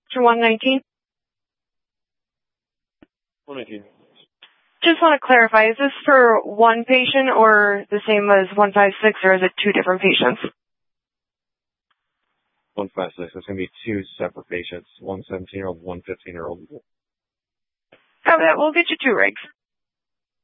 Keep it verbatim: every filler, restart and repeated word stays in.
to one nineteen. one nineteen. Just want to clarify, is this for one patient or the same as one five six, or is it two different patients? one five six. It's going to be two separate patients, one seventeen-year-old, one fifteen-year-old. Copy that. We'll get you two rigs.